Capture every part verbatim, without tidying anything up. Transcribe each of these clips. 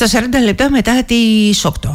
Στα σαράντα λεπτά μετά τις οκτώ.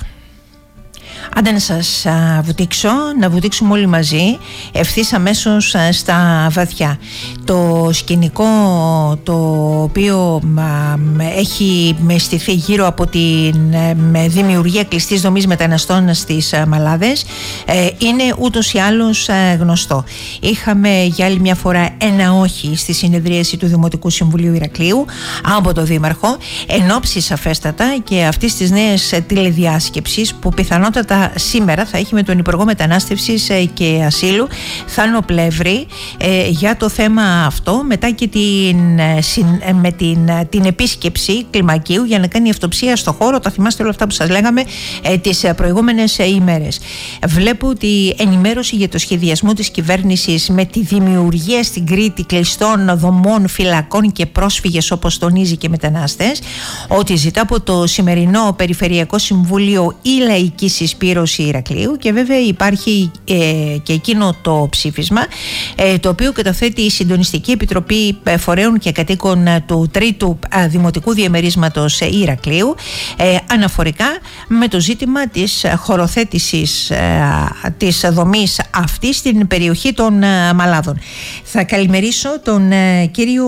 Άντε να σας α, βουτήξω, να βουτήξουμε όλοι μαζί ευθύς αμέσως α, στα βαθιά. Το σκηνικό το οποίο α, έχει στηθεί γύρω από τη δημιουργία κλειστής δομής μεταναστών στις α, Μαλάδες ε, είναι ούτως ή άλλως α, γνωστό. Είχαμε για άλλη μια φορά ένα όχι στη συνεδρίαση του Δημοτικού Συμβουλίου Ηρακλείου από το Δήμαρχο, εν ώψη σαφέστατα και αυτής της νέας τηλεδιάσκεψης που πιθανότατα σήμερα θα έχει με τον Υπουργό Μετανάστευσης και Ασύλου Θάνο Πλεύρη ε, για το θέμα αυτό, μετά και την, ε, με την, την επίσκεψη Κλιμακίου για να κάνει αυτοψία στο χώρο. Τα θυμάστε όλα αυτά που σας λέγαμε ε, τις προηγούμενες ε, ημέρες. Βλέπω ότι ενημέρωση για το σχεδιασμό της κυβέρνησης με τη δημιουργία στην Κρήτη κλειστών δομών φυλακών και πρόσφυγες, όπως τονίζει και μετανάστες, ότι ζητά από το σημερινό Περιφερειακό Συμβούλιο η λαϊκή συσπήρωση Ηρακλείου, και βέβαια υπάρχει ε, και εκείνο το ψήφισμα ε, το οποίο καταθέτει η Συντονιστική Επιτροπή Φορέων και Κατοίκων του Τρίτου ε, Δημοτικού Διαμερίσματος ε, Ηρακλείου ε, αναφορικά με το ζήτημα της χωροθέτησης ε, της δομής αυτή στην περιοχή των ε, Μαλάδων. Θα καλημερίσω τον ε, κύριο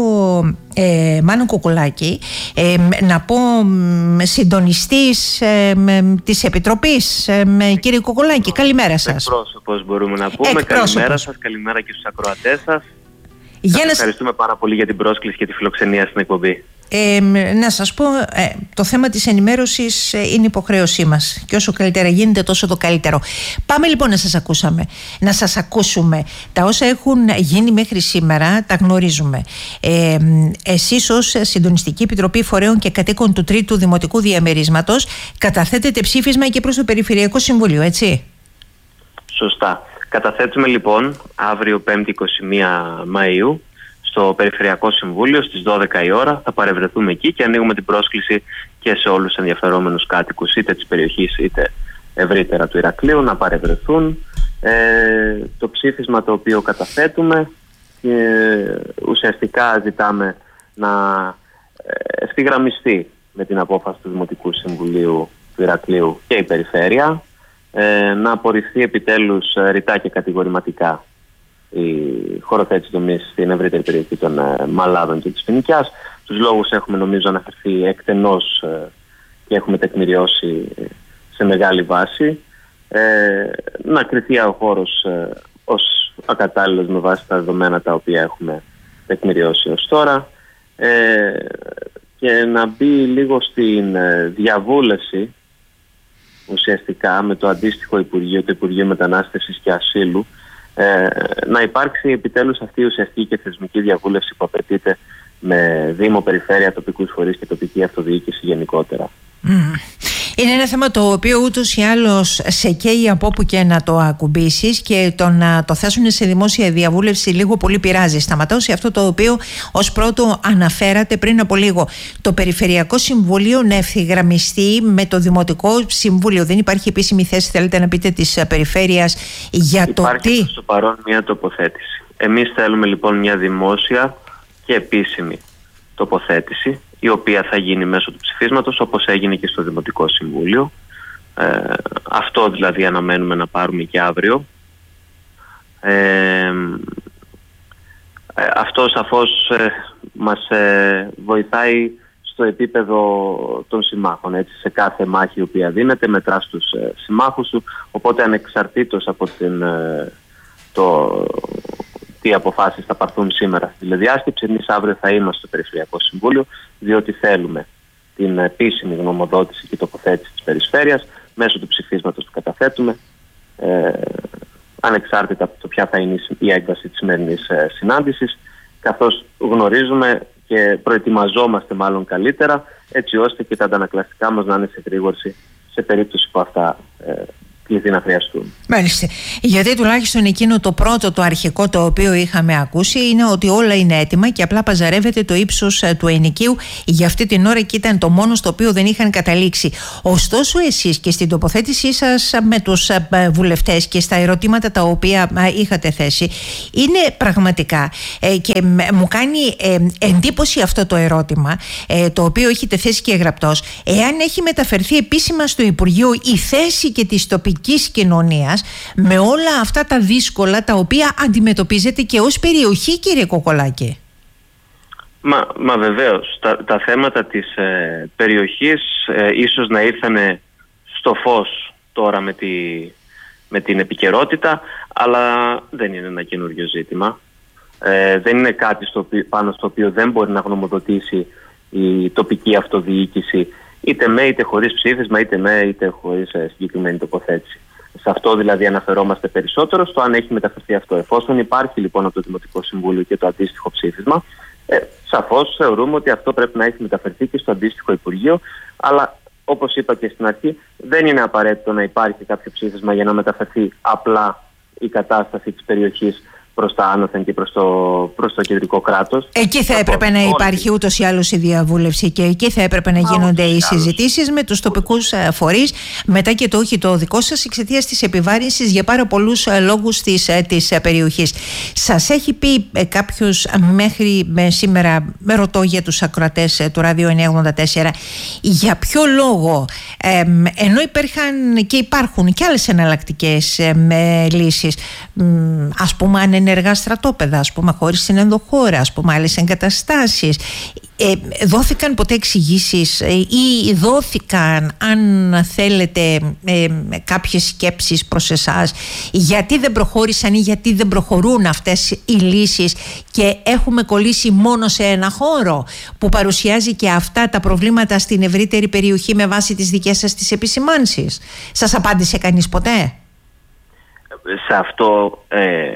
Ε, Μάνο Κουκουλάκη, ε, να πω συντονιστής ε, της Επιτροπής. ε, Κύριε Κουκουλάκη, καλημέρα σας. Εκπρόσωπος μπορούμε να πούμε. Εκπρόσωπος. Καλημέρα σας, καλημέρα και στους ακροατές σας. Για σας να... ευχαριστούμε πάρα πολύ για την πρόσκληση και τη φιλοξενία στην εκπομπή. Ε, να σας πω, ε, το θέμα της ενημέρωσης ε, είναι υποχρέωσή μας, και όσο καλύτερα γίνεται τόσο το καλύτερο. Πάμε λοιπόν να σας ακούσαμε, να σας ακούσουμε. Τα όσα έχουν γίνει μέχρι σήμερα τα γνωρίζουμε. ε, Εσείς ως Συντονιστική Επιτροπή Φορέων και Κατοίκων του Τρίτου Δημοτικού Διαμερίσματος καταθέτετε ψήφισμα και προς το Περιφερειακό Συμβούλιο, έτσι? Σωστά. Καταθέτουμε λοιπόν αύριο πέμπτη εικοστή πρώτη Μαΐου στο Περιφερειακό Συμβούλιο στις δώδεκα η ώρα. Θα παρευρεθούμε εκεί και ανοίγουμε την πρόσκληση και σε όλους τους ενδιαφερόμενους κάτοικους είτε της περιοχής είτε ευρύτερα του Ηρακλείου να παρευρεθούν. Ε, το ψήφισμα το οποίο καταθέτουμε ε, ουσιαστικά ζητάμε να ευθυγραμμιστεί με την απόφαση του Δημοτικού Συμβουλίου του Ηρακλείου και η Περιφέρεια, ε, να απορριφθεί επιτέλους ρητά και κατηγορηματικά η χωροθέτηση δομής στην ευρύτερη περιοχή των ε, Μαλάδων και της Φοινικιάς. Τους λόγους έχουμε νομίζω αναφερθεί εκτενώς ε, και έχουμε τεκμηριώσει σε μεγάλη βάση. Ε, να κριθεί ο χώρος ε, ως ακατάλληλος με βάση τα δεδομένα τα οποία έχουμε τεκμηριώσει ως τώρα, ε, και να μπει λίγο στην ε, διαβούλευση ουσιαστικά με το αντίστοιχο Υπουργείο, το Υπουργείο Μετανάστευσης και Ασύλου, Ε, να υπάρξει επιτέλους αυτή η ουσιαστική και θεσμική διαβούλευση που απαιτείται με Δήμο, Περιφέρεια, τοπικούς φορείς και τοπική αυτοδιοίκηση γενικότερα. Mm. Είναι ένα θέμα το οποίο ούτως ή άλλως σε καίει από όπου και να το ακουμπήσεις, και το να το θέσουν σε δημόσια διαβούλευση λίγο πολύ πειράζει. Σταματάω σε αυτό το οποίο ως πρώτο αναφέρατε πριν από λίγο. Το Περιφερειακό Συμβούλιο να ευθυγραμμιστεί με το Δημοτικό Συμβούλιο. Δεν υπάρχει επίσημη θέση, θέλετε να πείτε, της Περιφέρειας για το υπάρχει τι? Υπάρχει στο παρόν μια τοποθέτηση. Εμείς θέλουμε λοιπόν μια δημόσια και επίσημη τοποθέτηση, η οποία θα γίνει μέσω του ψηφίσματος, όπως έγινε και στο Δημοτικό Συμβούλιο. Ε, αυτό δηλαδή αναμένουμε να πάρουμε και αύριο. Ε, ε, αυτό σαφώς ε, μας ε, βοηθάει στο επίπεδο των συμμάχων. Έτσι, σε κάθε μάχη η οποία δίνεται μετράς τους ε, συμμάχους σου, οπότε ανεξαρτήτως από την, ε, το τι αποφάσεις θα πάρθουν σήμερα στη τηλεδιάσκεψη, εμείς αύριο θα είμαστε στο Περιφερειακό Συμβούλιο, διότι θέλουμε την επίσημη γνωμοδότηση και τοποθέτηση της Περιφέρειας μέσω του ψηφίσματος που καταθέτουμε, ε, ανεξάρτητα από το ποια θα είναι η έκταση της σημερινής ε, συνάντησης, καθώς γνωρίζουμε και προετοιμαζόμαστε μάλλον καλύτερα, έτσι ώστε και τα αντανακλαστικά μας να είναι σε γρήγορση σε περίπτωση που αυτά ε, κληθεί να χρειαστούν. Μάλιστα. Γιατί τουλάχιστον εκείνο το πρώτο, το αρχικό το οποίο είχαμε ακούσει είναι ότι όλα είναι έτοιμα και απλά παζαρεύεται το ύψος του ενοικίου για αυτή την ώρα και ήταν το μόνο στο οποίο δεν είχαν καταλήξει. Ωστόσο εσείς και στην τοποθέτησή σας με τους βουλευτές και στα ερωτήματα τα οποία είχατε θέσει είναι πραγματικά ε, και μου κάνει ε, εντύπωση αυτό το ερώτημα ε, το οποίο έχετε θέσει και γραπτός, εάν έχει μεταφερθεί επίσημα στο Υπουργείο η θέση και της τοπικής κοινωνίας με όλα αυτά τα δύσκολα τα οποία αντιμετωπίζετε και ως περιοχή, κύριε Κοκολάκη. Μα, μα βεβαίως, τα, τα θέματα της ε, περιοχής ε, ίσως να ήρθανε στο φως τώρα με, τη, με την επικαιρότητα, αλλά δεν είναι ένα καινούριο ζήτημα. Ε, δεν είναι κάτι στο οποίο, πάνω στο οποίο δεν μπορεί να γνωμοδοτήσει η τοπική αυτοδιοίκηση, είτε με είτε χωρίς ψήφισμα, είτε με είτε χωρίς ε, συγκεκριμένη τοποθέτηση. Σε αυτό δηλαδή αναφερόμαστε περισσότερο, στο αν έχει μεταφερθεί αυτό. Εφόσον υπάρχει λοιπόν από το Δημοτικό Συμβούλιο και το αντίστοιχο ψήφισμα, ε, σαφώς θεωρούμε ότι αυτό πρέπει να έχει μεταφερθεί και στο αντίστοιχο Υπουργείο, αλλά όπως είπα και στην αρχή, δεν είναι απαραίτητο να υπάρχει κάποιο ψήφισμα για να μεταφερθεί απλά η κατάσταση της περιοχής προς τα άνωθεν και προς το, προς το κεντρικό κράτος. Εκεί θα έπρεπε να όλοι. υπάρχει ούτως ή άλλως η διαβούλευση και εκεί θα έπρεπε να γίνονται οι συζητήσεις με τους τοπικούς φορείς, μετά και το όχι το δικό σας εξαιτίας της επιβάρυνσης για πάρα πολλούς λόγους της, της περιοχής. Σας έχει πει κάποιος μέχρι σήμερα, με ρωτώ για τους ακροατές του Ράδιο εννιακόσια ογδόντα τέσσερα, για ποιο λόγο ε, ενώ υπήρχαν και υπάρχουν και άλλες εναλλακτικές ε, λύσεις, ε, ας πούμε αν ενεργά στρατόπεδα, ας πούμε, χωρίς την ενδοχώρα, ας πούμε, άλλες εγκαταστάσεις. Ε, δόθηκαν ποτέ εξηγήσεις ε, ή δόθηκαν, αν θέλετε, ε, κάποιες σκέψεις προς εσάς γιατί δεν προχώρησαν ή γιατί δεν προχωρούν αυτές οι λύσεις και έχουμε κολλήσει μόνο σε ένα χώρο που παρουσιάζει και αυτά τα προβλήματα στην ευρύτερη περιοχή με βάση τις δικές σας τις επισημάνσεις? Σας απάντησε κανείς ποτέ? Σε αυτό ε...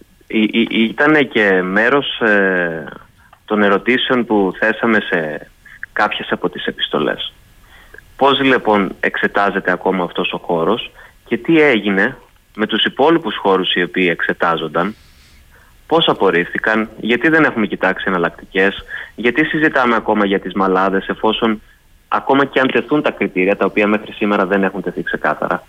ήταν και μέρος ε, των ερωτήσεων που θέσαμε σε κάποιες από τις επιστολές. Πώς λοιπόν εξετάζεται ακόμα αυτός ο χώρος και τι έγινε με τους υπόλοιπους χώρους οι οποίοι εξετάζονταν, πώς απορρίφθηκαν, γιατί δεν έχουμε κοιτάξει εναλλακτικές, γιατί συζητάμε ακόμα για τις μαλάδες εφόσον ακόμα και αν τεθούν τα κριτήρια τα οποία μέχρι σήμερα δεν έχουν τεθεί ξεκάθαρα.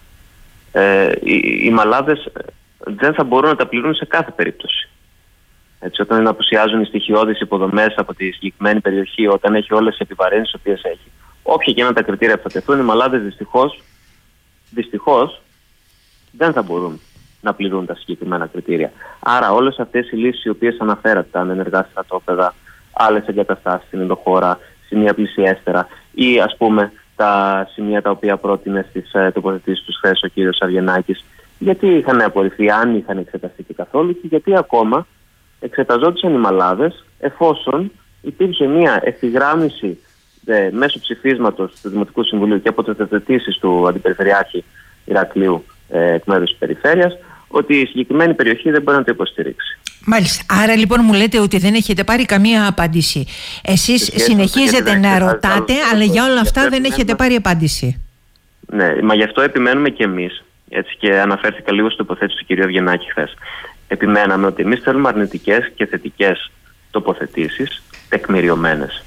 Ε, οι, οι μαλάδες δεν θα μπορούν να τα πληρούν σε κάθε περίπτωση. Έτσι, όταν απουσιάζουν οι στοιχειώδεις υποδομές από τη συγκεκριμένη περιοχή, όταν έχει όλες τις επιβαρύνσεις τις οποίες έχει, όποια και να τα κριτήρια που θα τεθούν, οι μαλάδες δυστυχώς, δυστυχώς δεν θα μπορούν να πληρούν τα συγκεκριμένα κριτήρια. Άρα όλες αυτές οι λύσεις οι οποίες αναφέρατε, ενεργά στρατόπεδα, άλλες εγκαταστάσεις στην ενδοχώρα, σημεία πλησιέστερα ή ας πούμε τα σημεία τα οποία πρότεινε στις ε, τοποθετήσεις του χθες ο κύριος Αβγενάκης, γιατί είχαν απορριφθεί, αν είχαν εξεταστεί και καθόλου, και γιατί ακόμα εξεταζόντουσαν οι μαλάδες εφόσον υπήρχε μια ευθυγράμμιση ε, μέσω ψηφίσματος του Δημοτικού Συμβουλίου και από τις τοποθετήσεις του Αντιπεριφερειάρχη Ηρακλείου ε, εκ μέρους της Περιφέρειας, ότι η συγκεκριμένη περιοχή δεν μπορεί να το υποστηρίξει. Μάλιστα. Άρα λοιπόν μου λέτε ότι δεν έχετε πάρει καμία απάντηση. Εσείς συνεχίζετε να ρωτάτε, αλλά για όλα αυτά δεν έχετε πάρει απάντηση. Ναι, μα γι' αυτό επιμένουμε και εμείς. Έτσι, και αναφέρθηκα λίγο στην τοποθέτηση του κ. Αβγενάκη χθες. Επιμέναμε ότι εμείς θέλουμε αρνητικές και θετικές τοποθετήσεις, τεκμηριωμένες.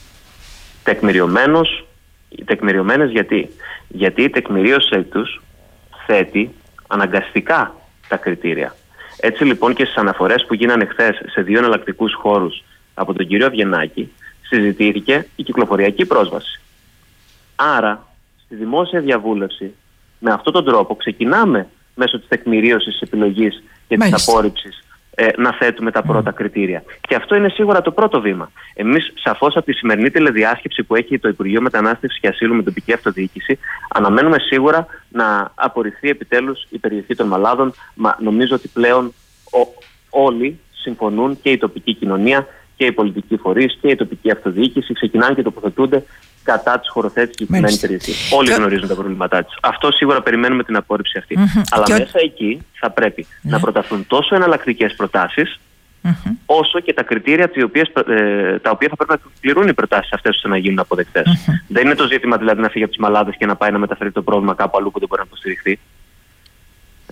Τεκμηριωμένος, τεκμηριωμένες γιατί? Γιατί η τεκμηρίωσή τους θέτει αναγκαστικά τα κριτήρια. Έτσι λοιπόν και στις αναφορές που γίνανε χθες σε δύο εναλλακτικούς χώρους από τον κ. Αβγενάκη συζητήθηκε η κυκλοφοριακή πρόσβαση. Άρα στη δημόσια διαβούλευση με αυτόν τον τρόπο ξεκινάμε μέσω της τεκμηρίωσης της επιλογής και Μάλιστα. της απόρριψης ε, να θέτουμε τα πρώτα mm. κριτήρια. Και αυτό είναι σίγουρα το πρώτο βήμα. Εμείς σαφώς από τη σημερινή τηλεδιάσκεψη που έχει το Υπουργείο Μετανάστευσης και Ασύλου με τοπική αυτοδιοίκηση αναμένουμε σίγουρα να απορριφθεί επιτέλους η περιοχή των Μαλάδων. Μα νομίζω ότι πλέον ο, όλοι συμφωνούν, και η τοπική κοινωνία και οι πολιτικοί φορείς και η τοπική αυτοδιοίκηση ξεκινάνε και τοποθετούνται κατά της χωροθέτησης στην συγκεκριμένη περιοχή. Όλοι και... γνωρίζουν τα προβλήματά της. Αυτό σίγουρα περιμένουμε την απόρριψη αυτή. Mm-hmm. Αλλά και... μέσα εκεί θα πρέπει mm-hmm. να προταθούν τόσο εναλλακτικές προτάσεις, mm-hmm. όσο και τα κριτήρια τις οποίες, ε, τα οποία θα πρέπει να πληρούν οι προτάσεις αυτές ώστε να γίνουν αποδεκτές. Mm-hmm. Δεν είναι το ζήτημα δηλαδή να φύγει από τις Μαλάδες και να πάει να μεταφέρει το πρόβλημα κάπου αλλού που δεν μπορεί να υποστηριχθεί.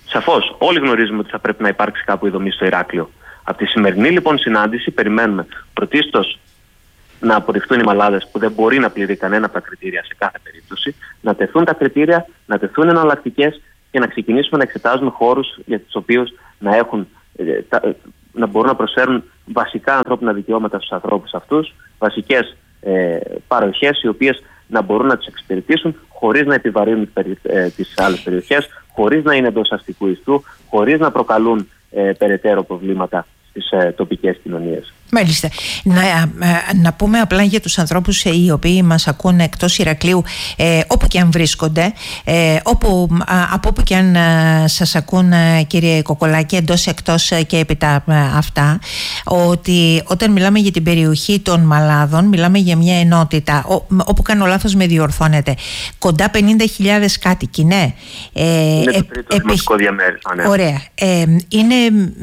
Σαφώς, όλοι γνωρίζουμε ότι θα πρέπει να υπάρξει κάπου η δομή στο Ηράκλειο. Από τη σημερινή λοιπόν συνάντηση περιμένουμε πρωτίστως να απορριφθούν οι μαλάδες που δεν μπορεί να πληρεί κανένα από τα κριτήρια σε κάθε περίπτωση, να τεθούν τα κριτήρια, να τεθούν εναλλακτικές και να ξεκινήσουμε να εξετάζουμε χώρους για τους οποίους να, έχουν, να μπορούν να προσφέρουν βασικά ανθρώπινα δικαιώματα στους ανθρώπους αυτούς, βασικές ε, παροχές οι οποίες να μπορούν να τους εξυπηρετήσουν χωρίς να επιβαρύνουν ε, τις άλλες περιοχές, χωρίς να είναι εντός αστικού ιστού, χωρίς να προκαλούν ε, περαιτέρω προβλήματα στις ε, τοπικές κοινωνίες. Μάλιστα. Να, να πούμε απλά για τους ανθρώπους ε, οι οποίοι μας ακούν εκτός Ηρακλείου, ε, όπου και αν βρίσκονται, ε, όπου, α, από όπου και αν α, σας ακούν, α, κύριε Κοκολάκη, εντός, εκτός α, και έπειτα α, αυτά, ότι όταν μιλάμε για την περιοχή των Μαλάδων, μιλάμε για μια ενότητα, ό, όπου κάνω λάθος με διορθώνετε, κοντά πενήντα χιλιάδες κάτοικοι, ναι. Ε, είναι το τρίτο δημοτικό διαμέρισμα, ναι. Ωραία. Ε, είναι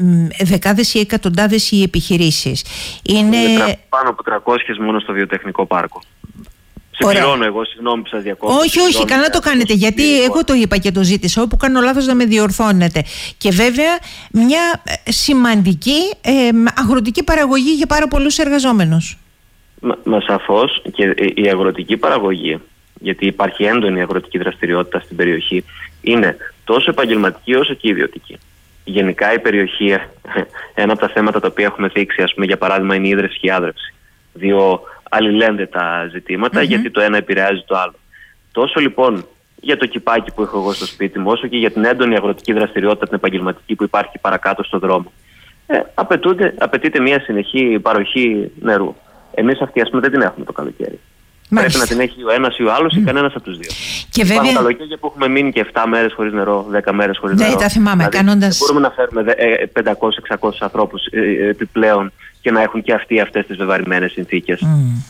δεκάδες ή εκατοντάδες οι επιχειρήσεις. Είναι... είναι πάνω από τριακόσιες μόνο στο βιοτεχνικό πάρκο. Συμπληρώνω εγώ, συγγνώμη που σας διακόπτω. Όχι, όχι, καλά το κάνετε, γιατί εγώ το είπα και το ζήτησα, όπου κάνω λάθος να με διορθώνετε. Και βέβαια μια σημαντική ε, αγροτική παραγωγή για πάρα πολλούς εργαζόμενους. Μα, μα σαφώς, και η αγροτική παραγωγή, γιατί υπάρχει έντονη αγροτική δραστηριότητα στην περιοχή, είναι τόσο επαγγελματική όσο και ιδιωτική. Γενικά η περιοχή, ένα από τα θέματα τα οποία έχουμε θίξει, ας πούμε, για παράδειγμα, είναι η ίδρυυση και η άδρυυση. Δύο αλληλένδετα ζητήματα, mm-hmm. γιατί το ένα επηρεάζει το άλλο. Τόσο λοιπόν για το κυπάκι που έχω εγώ στο σπίτι μου, όσο και για την έντονη αγροτική δραστηριότητα, την επαγγελματική που υπάρχει παρακάτω στον δρόμο, ε, απαιτείται μια συνεχή παροχή νερού. Εμείς αυτή, ας πούμε, δεν την έχουμε το καλοκαίρι. Μάλιστα. Πρέπει να την έχει ο ένας ή ο άλλος mm. ή κανένας από τους δύο. Και βέβαια... Υπάρχουν καλοκαίρια που έχουμε μείνει και επτά μέρες χωρίς νερό, δέκα μέρες χωρίς ναι, νερό. Ναι, τα θυμάμαι. Δηλαδή, κάνοντας... μπορούμε να φέρουμε πεντακόσιους με εξακόσιους ανθρώπους επιπλέον και να έχουν και αυτοί αυτές τις βεβαρημένες συνθήκες. Mm.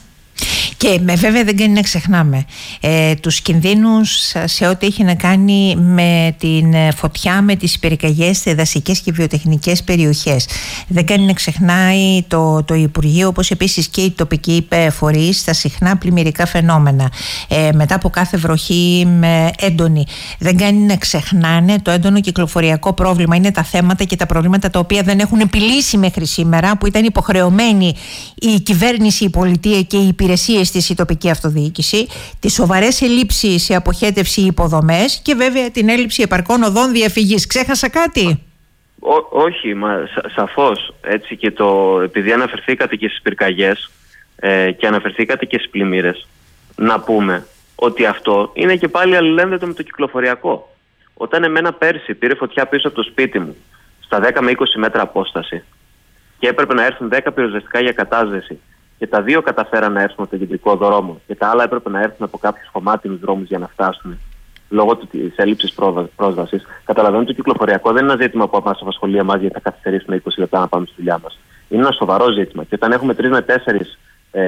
Και με, βέβαια δεν κάνει να ξεχνάμε ε, τους κινδύνους σε ό,τι έχει να κάνει με την φωτιά, με τις πυρκαγιές σε δασικές και βιοτεχνικές περιοχές. Δεν κάνει να ξεχνάει το, το Υπουργείο, όπως επίσης και οι τοπικοί φορείς, τα συχνά πλημμυρικά φαινόμενα ε, μετά από κάθε βροχή με έντονη. Δεν κάνει να ξεχνάνε το έντονο κυκλοφοριακό πρόβλημα. Είναι τα θέματα και τα προβλήματα τα οποία δεν έχουν επιλύσει μέχρι σήμερα, που ήταν υποχρεωμένη η κυβέρνηση, η πολιτεία και οι υπηρεσίες στη τοπική αυτοδιοίκηση, τις σοβαρές ελλείψεις σε αποχέτευση υποδομές και βέβαια την έλλειψη επαρκών οδών διαφυγής. Ξέχασα κάτι? Ό, όχι, μα σα, σαφώς. Έτσι, και το, επειδή αναφερθήκατε και στις πυρκαγιές ε, και αναφερθήκατε και στις πλημμύρες, να πούμε ότι αυτό είναι και πάλι αλληλένδετο με το κυκλοφοριακό. Όταν εμένα πέρσι πήρε φωτιά πίσω από το σπίτι μου στα δέκα με είκοσι μέτρα απόσταση και έπρεπε να έρθουν δέκα πυροσβεστικά για κατάσβεση, και τα δύο καταφέραν να έρθουν από τον κεντρικό δρόμο και τα άλλα έπρεπε να έρθουν από κάποιους χωμάτινους δρόμους για να φτάσουν λόγω της έλλειψης πρόσβασης. Καταλαβαίνω ότι το κυκλοφοριακό δεν είναι ένα ζήτημα που μας απασχολεί εμάς, γιατί θα καθυστερήσουμε είκοσι λεπτά να πάμε στη δουλειά μας. Είναι ένα σοβαρό ζήτημα. Και όταν έχουμε τρεις με τέσσερις ε,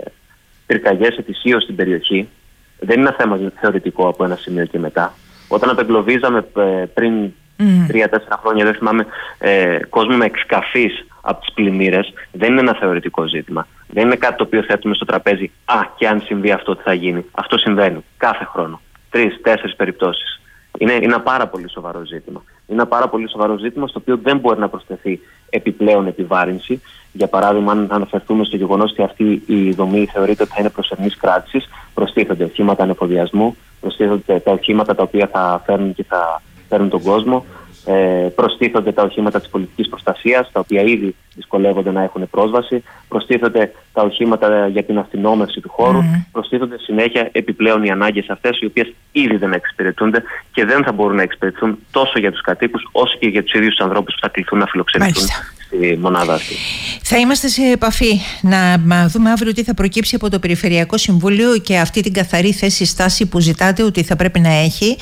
πυρκαγιές ετησίως στην περιοχή, δεν είναι ένα θέμα θεωρητικό από ένα σημείο και μετά. Όταν απεγκλωβίζαμε ε, πριν τρία τέσσερα mm. χρόνια, δεν θυμάμαι, ε, κόσμο με εξκαφής από τις πλημμύρες, δεν είναι ένα θεωρητικό ζήτημα. Δεν είναι κάτι το οποίο θέτουμε στο τραπέζι. Α, και αν συμβεί αυτό, τι θα γίνει? Αυτό συμβαίνει κάθε χρόνο. Τρεις, τέσσερις περιπτώσεις. Είναι, είναι ένα πάρα πολύ σοβαρό ζήτημα. Είναι ένα πάρα πολύ σοβαρό ζήτημα στο οποίο δεν μπορεί να προσθεθεί επιπλέον επιβάρυνση. Για παράδειγμα, αν αναφερθούμε στο γεγονός ότι αυτή η δομή θεωρείται ότι θα είναι προσωρινής κράτησης, προστίθενται οχήματα ανεφοδιασμού, προστίθενται τα οχήματα τα οποία θα φέρνουν και θα φέρνουν τον κόσμο. Ε, προστίθονται τα οχήματα της πολιτικής προστασίας, τα οποία ήδη δυσκολεύονται να έχουν πρόσβαση, προστίθονται τα οχήματα για την αστυνόμευση του χώρου, mm. προστίθονται συνέχεια επιπλέον οι ανάγκες αυτές, οι οποίες ήδη δεν εξυπηρετούνται και δεν θα μπορούν να εξυπηρετηθούν τόσο για τους κατοίκους όσο και για τους ίδιους τους ανθρώπους που θα κληθούν να φιλοξενηθούν στη μονάδα αυτή. Θα είμαστε σε επαφή να δούμε αύριο τι θα προκύψει από το Περιφερειακό Συμβούλιο και αυτή την καθαρή θέση, στάση που ζητάτε ότι θα πρέπει να έχει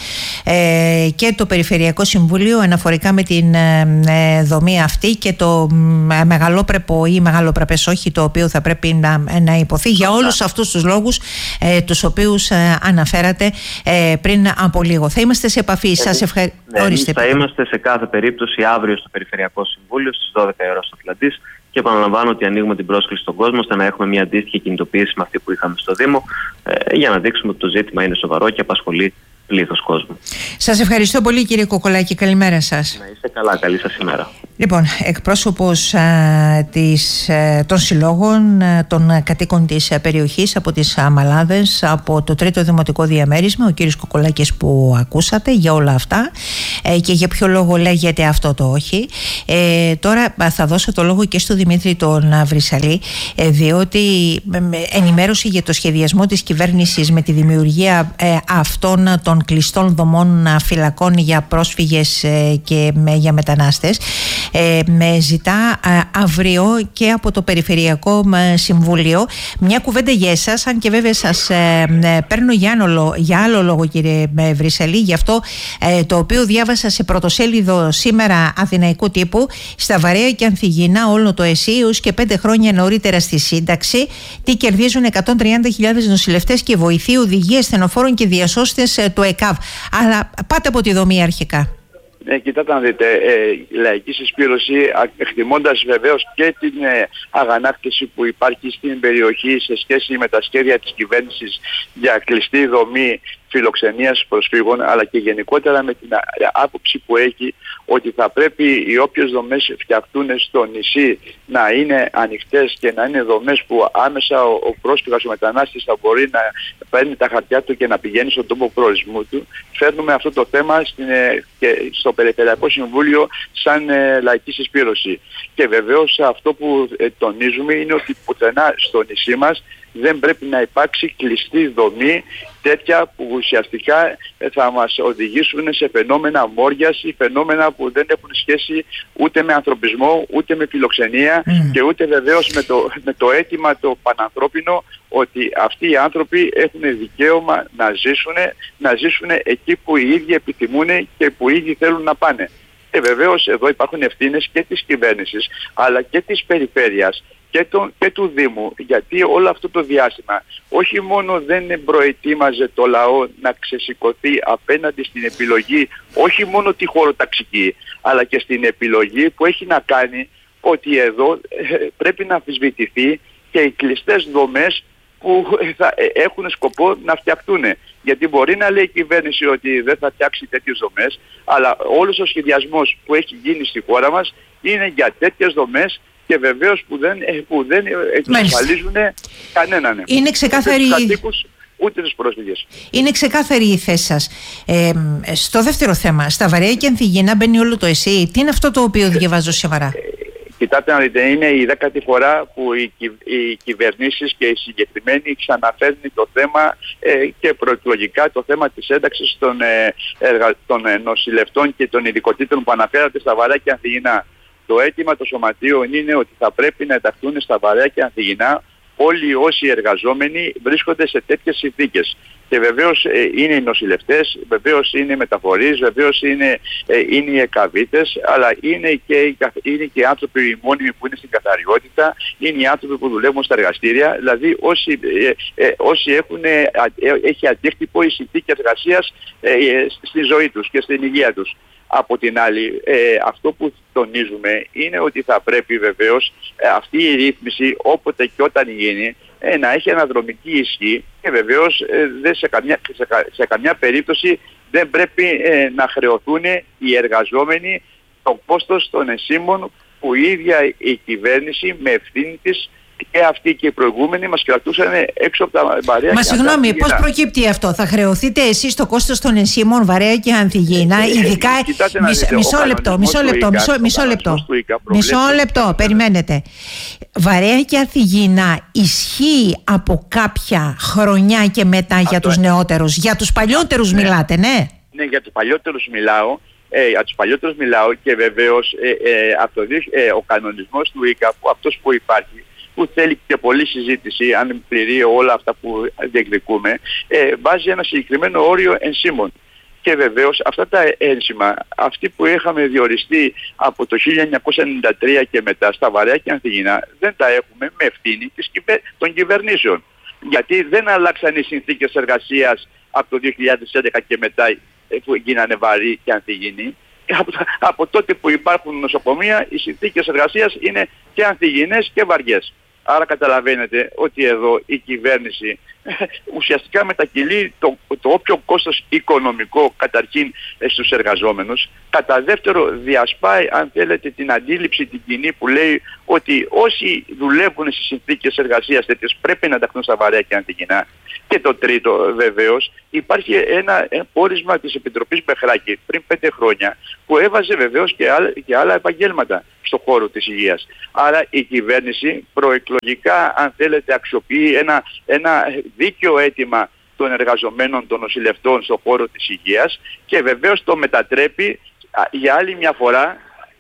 ε, και το Περιφερειακό Συμβούλιο αναφορικά με την ε, δομή αυτή και το ε, μεγαλόπρεπο ή μεγαλοπρεπές όχι το οποίο θα πρέπει να, να υποθεί για όλους αυτούς τους λόγους ε, τους οποίους ε, αναφέρατε ε, πριν από λίγο. Θα είμαστε σε επαφή. Εμείς, Σας ευχαριστώ. Ναι, θα είμαστε σε κάθε περίπτωση αύριο στο Περιφερειακό Συμβούλιο στις δώδεκα η ώρα στο Φλαντής και επαναλαμβάνω ότι ανοίγουμε την πρόσκληση στον κόσμο ώστε να έχουμε μια αντίστοιχη κινητοποίηση με αυτή που είχαμε στο Δήμο ε, για να δείξουμε ότι το ζήτημα είναι σοβαρό και απασχολεί πλήθος κόσμου. Σας ευχαριστώ πολύ, κύριε Κοκολάκη. Καλημέρα σας. Να είστε καλά. Καλή σας ημέρα. Λοιπόν, εκπρόσωπος α, της, α, των συλλόγων α, των κατοίκων της α, περιοχής από τις α, Μαλάδες, από το τρίτο δημοτικό διαμέρισμα, ο κύριος Κοκολάκης που ακούσατε για όλα αυτά ε, και για ποιο λόγο λέγεται αυτό το όχι. Ε, τώρα θα δώσω το λόγο και στο Δημήτρη τον Βρυσαλή, ε, διότι ε, ενημέρωση για το σχεδιασμό της κυβέρνησης με τη δημιουργία ε, αυτών των κλειστών δομών φυλακών για πρόσφυγες ε, και με, για μετανάστες. Ε, με ζητά ε, αύριο και από το Περιφερειακό ε, Συμβούλιο μια κουβέντα για εσάς, αν και βέβαια σας ε, ε, παίρνω για άλλο, για άλλο λόγο, κύριε ε, Βρυσαλή, γι' αυτό ε, το οποίο διάβασα σε πρωτοσέλιδο σήμερα Αθηναϊκού Τύπου. Στα Βαρέα και Ανθυγιεινά όλο το ΕΣΥ έως και πέντε χρόνια νωρίτερα στη σύνταξη, τι κερδίζουν εκατόν τριάντα χιλιάδες νοσηλευτές και βοηθοί, οδηγίες στενοφόρων και διασώστες ε, του ΕΚΑΒ. Αλλά πάτε από τη δομή αρχικά. Ναι, κοιτάτε να δείτε, ε, λαϊκή συσπήρωση, εκτιμώντας βεβαίως και την ε, αγανάκτηση που υπάρχει στην περιοχή σε σχέση με τα σχέδια της κυβέρνησης για κλειστή δομή φιλοξενίας προσφύγων, αλλά και γενικότερα με την άποψη που έχει ότι θα πρέπει οι όποιες δομές φτιαχτούν στο νησί να είναι ανοιχτές και να είναι δομές που άμεσα ο, ο πρόσφυγας, ο μετανάστης θα μπορεί να παίρνει τα χαρτιά του και να πηγαίνει στον τόπο προορισμού του. Φέρνουμε αυτό το θέμα στην, και στο Περιφερειακό Συμβούλιο σαν ε, λαϊκή συσπήρωση. Και βεβαίως αυτό που ε, τονίζουμε είναι ότι πουθενά στο νησί μας δεν πρέπει να υπάρξει κλειστή δομή τέτοια που ουσιαστικά θα μας οδηγήσουν σε φαινόμενα μόριας ή φαινόμενα που δεν έχουν σχέση ούτε με ανθρωπισμό, ούτε με φιλοξενία mm. και ούτε βεβαίως με το, με το αίτημα το πανανθρώπινο ότι αυτοί οι άνθρωποι έχουν δικαίωμα να ζήσουν, να ζήσουν εκεί που οι ίδιοι επιθυμούν και που οι ίδιοι θέλουν να πάνε. Και βεβαίως εδώ υπάρχουν ευθύνες και της κυβέρνησης αλλά και της περιφέρειας και, το, και του Δήμου, γιατί όλο αυτό το διάστημα όχι μόνο δεν προετοίμαζε το λαό να ξεσηκωθεί απέναντι στην επιλογή, όχι μόνο τη χωροταξική, αλλά και στην επιλογή που έχει να κάνει ότι εδώ ε, πρέπει να αμφισβητηθεί και οι κλειστές δομές που θα έχουν σκοπό να φτιαχτούν. Γιατί μπορεί να λέει η κυβέρνηση ότι δεν θα φτιάξει τέτοιες δομές, αλλά όλος ο σχεδιασμός που έχει γίνει στη χώρα μας είναι για τέτοιες δομές και βεβαίως που δεν, που δεν εξασφαλίζουν κανέναν. Είναι ξεκάθαρη... Ούτε τους κατοίκους, ούτε τους πρόσφυγες. Είναι ξεκάθαρη η θέση σας. Ε, στο δεύτερο θέμα, στα Βαρέα και Ανθυγιεινά μπαίνει όλο το ΕΣΥ. Τι είναι αυτό το οποίο διαβάζω σήμερα? Κοιτάτε να δείτε, είναι η δέκατη φορά που οι, κυ, οι κυβερνήσεις και οι συγκεκριμένοι ξαναφέρνει το θέμα ε, και προεκλογικά το θέμα της ένταξης των, ε, εργα, των ε, νοσηλευτών και των ειδικοτήτων που αναφέρατε στα Βαρέα και Ανθυγιεινά. Το αίτημα των σωματείων είναι ότι θα πρέπει να ενταχθούν στα Βαρέα και Ανθυγιεινά όλοι όσοι εργαζόμενοι βρίσκονται σε τέτοιες συνθήκες. Και βεβαίως ε, είναι οι νοσηλευτές, βεβαίως είναι οι μεταφορείς, βεβαίως είναι, ε, είναι οι εκαβίτες, αλλά είναι και, οι, είναι και οι άνθρωποι οι μόνιμοι που είναι στην καθαριότητα, είναι οι άνθρωποι που δουλεύουν στα εργαστήρια, δηλαδή όσοι, ε, ε, όσοι έχουν, ε, ε, έχει αντίκτυπο η συνθήκη εργασίας ε, ε, στη ζωή τους και στην υγεία τους. Από την άλλη, ε, αυτό που τονίζουμε είναι ότι θα πρέπει βεβαίως ε, αυτή η ρύθμιση όποτε και όταν γίνει ε, να έχει αναδρομική ισχύ και βεβαίως ε, δεν σε, καμιά, σε, σε καμιά περίπτωση δεν πρέπει ε, να χρεωθούν οι εργαζόμενοι το κόστος των ενσύμων που η ίδια η κυβέρνηση με ευθύνη της και αυτοί και οι προηγούμενοι μας κρατούσαν έξω από τα Βαρέα. Μα συγγνώμη, πώς προκύπτει αυτό? Θα χρεωθείτε εσείς το κόστος των ενσύμων Βαρέα και Ανθυγιεινά, ειδικά. Μισό λεπτό, μισό λεπτό, μισό λεπτό. Μισό λεπτό, περιμένετε. Βαρέα και Ανθυγιεινά ισχύει από κάποια χρονιά και μετά για τους νεότερους? Για τους παλιότερους μιλάτε, ναι? Ναι, για τους παλιότερους μιλάω. Ε, για τους παλιότερους μιλάω και βεβαίως ε, ε, αυτό, ε, ο κανονισμός του ΙΚΑ, που αυτός που υπάρχει, που θέλει και πολλή συζήτηση, αν πληρεί όλα αυτά που διεκδικούμε, ε, βάζει ένα συγκεκριμένο όριο ενσύμων. Και βεβαίως αυτά τα ένσημα, αυτοί που είχαμε διοριστεί από το χίλια εννιακόσια ενενήντα τρία και μετά στα Βαρέα και Ανθυγιεινά, δεν τα έχουμε με ευθύνη της κυβε... των κυβερνήσεων. Γιατί δεν αλλάξαν οι συνθήκες εργασίας από το δύο χιλιάδες έντεκα και μετά που γίνανε Βαροί και Ανθυγιεινοί. Από, από τότε που υπάρχουν νοσοκομεία, οι συνθήκες εργασίας είναι και ανθυγιεινές και βαριές. Άρα καταλαβαίνετε ότι εδώ η κυβέρνηση ουσιαστικά μετακυλεί το, το όποιο κόστος οικονομικό καταρχήν στους εργαζόμενους. Κατά δεύτερο, διασπάει, αν θέλετε, την αντίληψη την κοινή που λέει ότι όσοι δουλεύουν σε συνθήκες εργασίας τέτοιες πρέπει να ενταχθούν στα βαρέα και αντικεινά. Και το τρίτο, βεβαίως, υπάρχει ένα, ένα πόρισμα της Επιτροπής Μπεχράκη πριν πέντε χρόνια που έβαζε βεβαίως και άλλα, και άλλα επαγγέλματα στον χώρο της υγείας. Άρα η κυβέρνηση προεκλογικά, αν θέλετε, αξιοποιεί ένα, ένα δίκαιο αίτημα των εργαζομένων, των νοσηλευτών στον χώρο της υγείας και βεβαίως το μετατρέπει για άλλη μια φορά.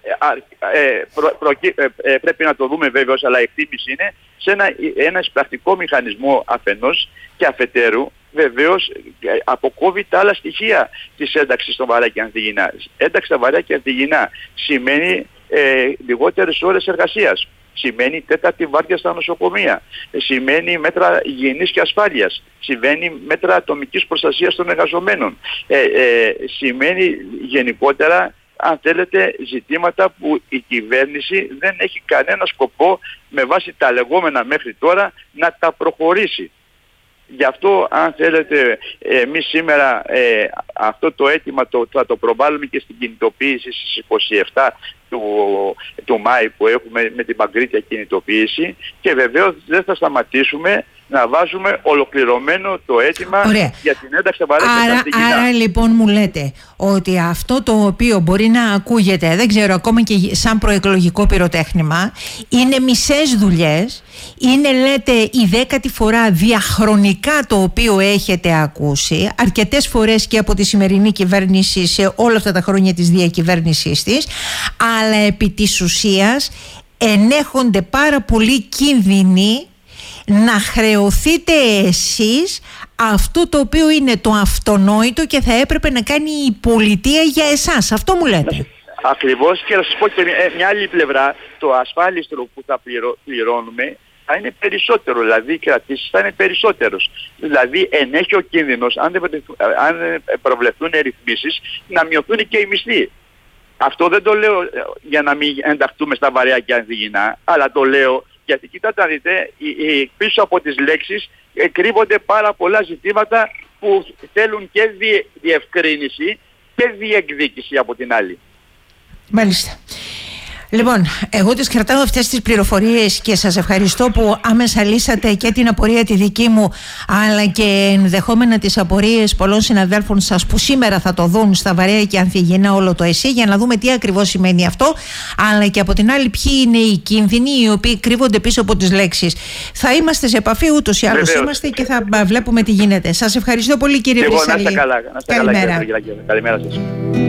Ε, προ, προ, ε, ε, πρέπει να το δούμε βέβαιος, αλλά η εκτίμηση είναι σε ένα, ένα εισπρακτικό μηχανισμό αφενός και αφετέρου βεβαίως αποκόβει τα άλλα στοιχεία της ένταξης των βαρέα και ανθυγιεινά. Ένταξη στα βαρέα και ανθυγιεινά σημαίνει ε, λιγότερες ώρες εργασίας, σημαίνει τέταρτη βάρδια στα νοσοκομεία, σημαίνει μέτρα υγιεινής και ασφάλειας, σημαίνει μέτρα ατομικής προστασίας των εργαζομένων, ε, ε, σημαίνει γενικότερα, αν θέλετε, ζητήματα που η κυβέρνηση δεν έχει κανένα σκοπό με βάση τα λεγόμενα μέχρι τώρα να τα προχωρήσει. Γι' αυτό, αν θέλετε, εμείς σήμερα ε, αυτό το αίτημα το, θα το προβάλλουμε και στην κινητοποίηση στις είκοσι επτά του, του Μάη που έχουμε με την παγκρίτια κινητοποίηση και βεβαίως δεν θα σταματήσουμε να βάζουμε ολοκληρωμένο το αίτημα. Ωραία. Για την ένταξη στα βαρέα και ανθυγιεινά. Άρα λοιπόν μου λέτε ότι αυτό το οποίο μπορεί να ακούγεται, δεν ξέρω, ακόμα και σαν προεκλογικό πυροτέχνημα, είναι μισές δουλειές, είναι, λέτε, η δέκατη φορά διαχρονικά το οποίο έχετε ακούσει αρκετές φορές και από τη σημερινή κυβέρνηση σε όλα αυτά τα χρόνια της διακυβέρνησής της, αλλά επί της ουσίας ενέχονται πάρα πολλοί κίνδυνοι να χρεωθείτε εσείς αυτό το οποίο είναι το αυτονόητο και θα έπρεπε να κάνει η πολιτεία για εσάς. Αυτό μου λέτε. Ακριβώς, και να σας πω και μια άλλη πλευρά, το ασφάλιστρο που θα πληρω, πληρώνουμε θα είναι περισσότερο, δηλαδή οι κρατήσεις θα είναι περισσότερος. Δηλαδή ενέχει ο κίνδυνος, αν δεν, αν δεν προβλεφθούν ρυθμίσεις, να μειωθούν και οι μισθοί. Αυτό δεν το λέω για να μην ενταχθούμε στα βαρέα και ανθυγιεινά, αλλά το λέω γιατί κοιτάτε να δείτε, πίσω από τις λέξεις κρύβονται πάρα πολλά ζητήματα που θέλουν και διευκρίνηση και διεκδίκηση από την άλλη. Μάλιστα. Λοιπόν, εγώ τις κρατάω αυτές τις πληροφορίες και σας ευχαριστώ που άμεσα λύσατε και την απορία τη δική μου, αλλά και ενδεχόμενα τις απορίες πολλών συναδέλφων σας που σήμερα θα το δουν στα βαρέα και ανθυγιεινά όλο το ΕΣΥ, για να δούμε τι ακριβώς σημαίνει αυτό, αλλά και από την άλλη ποιοι είναι οι κίνδυνοι οι οποίοι κρύβονται πίσω από τις λέξεις. Θα είμαστε σε επαφή, ούτως ή άλλως είμαστε, και θα βλέπουμε τι γίνεται. Σας ευχαριστώ πολύ, κύριε Βρυσαλή. Να είστε καλά. Να είστε Καλημέρα. Καλά, κύριε, Καλημέρα σας.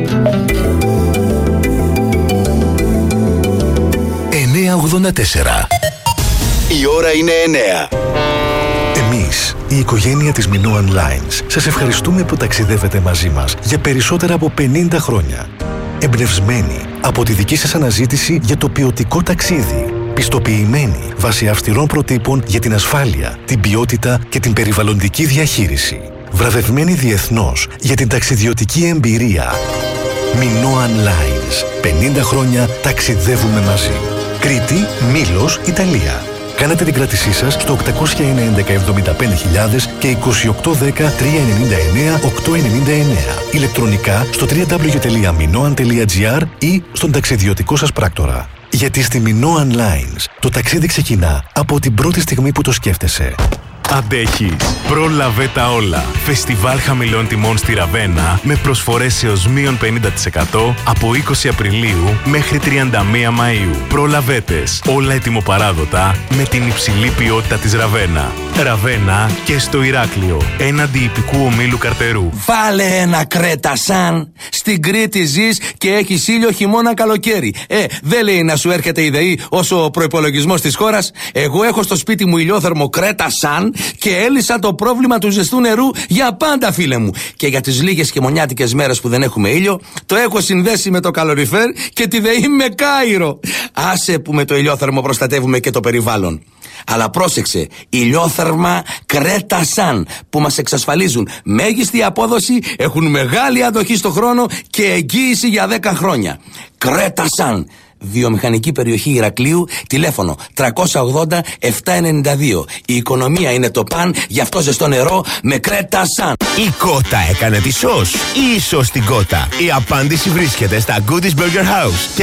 εννιά ογδόντα τέσσερα. Η ώρα είναι εννιά. Εμείς, η οικογένεια της Minoan Lines, σας ευχαριστούμε που ταξιδεύετε μαζί μας για περισσότερα από πενήντα χρόνια. Εμπνευσμένοι από τη δική σας αναζήτηση για το ποιοτικό ταξίδι. Πιστοποιημένοι βάσει αυστηρών προτύπων για την ασφάλεια, την ποιότητα και την περιβαλλοντική διαχείριση. Βραβευμένοι διεθνώς για την ταξιδιωτική εμπειρία. Minoan Lines. πενήντα χρόνια ταξιδεύουμε μαζί. Κρήτη, Μήλος, Ιταλία. Κάνετε την κράτησή σας στο οκτακόσια έντεκα εβδομήντα πέντε χιλιάδες και είκοσι οκτώ δέκα τριακόσια ενενήντα εννέα οκτακόσια ενενήντα εννέα. Ηλεκτρονικά στο double-u double-u double-u τελεία minoan τελεία gr ή στον ταξιδιωτικό σας πράκτορα. Γιατί στη Minoan Lines το ταξίδι ξεκινά από την πρώτη στιγμή που το σκέφτεσαι. Αντέχεις. Πρόλαβε τα όλα. Φεστιβάλ χαμηλών τιμών στη Ραβένα με προσφορές έως μείον πενήντα τοις εκατό από είκοσι Απριλίου μέχρι τριάντα μία Μαΐου. Προλαβέτες. Όλα ετοιμοπαράδοτα με την υψηλή ποιότητα της Ραβένα. Ραβένα και στο Ηράκλειο. Έναντι ιππικού ομίλου Καρτερού. Βάλε ένα Κρέτα Σαν. Στην Κρήτη ζεις και έχεις ήλιο χειμώνα καλοκαίρι. Ε, δεν λέει να σου έρχεται η ΔΕΗ όσο ο προϋπολογισμός της χώρας. Εγώ έχω στο σπίτι μου ηλιόθερμο Κρέτα Σαν και έλυσα το πρόβλημα του ζεστού νερού για πάντα, φίλε μου. Και για τις λίγες χειμωνιάτικες μέρες που δεν έχουμε ήλιο, το έχω συνδέσει με το καλοριφέρ και τη ΔΕΗ με Κάιρο. Άσε που με το ηλιόθερμο προστατεύουμε και το περιβάλλον. Αλλά πρόσεξε, ηλιόθερμα Κρέτα Σαν που μας εξασφαλίζουν μέγιστη απόδοση, έχουν μεγάλη αντοχή στο χρόνο και εγγύηση για δέκα χρόνια. Κρέτα Σαν. Βιομηχανική περιοχή Ηρακλείου, τηλέφωνο τριακόσια ογδόντα επτακόσια ενενήντα δύο. Η οικονομία είναι το παν, γι' αυτό ζεστό νερό με Κρέτα Σαν. Η κότα έκανε τη σως ή η σως την κότα? Η απάντηση βρίσκεται στα Goodies Burger House.